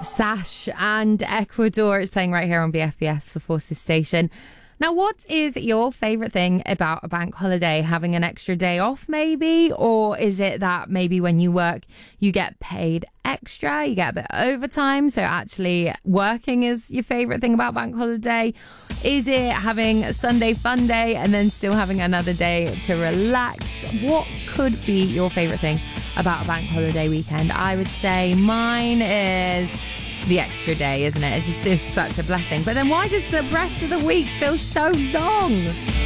Sash and Ecuador is playing right here on BFBS, the Forces station. Now, what is your favourite thing about a bank holiday? Having an extra day off, maybe? Or is it that maybe when you work, you get paid extra, you get a bit of overtime, so actually working is your favourite thing about bank holiday? Is it having a Sunday fun day and then still having another day to relax? What could be your favourite thing about a bank holiday weekend? I would say mine is the extra day, isn't it? It just is such a blessing. But then why does the rest of the week feel so long?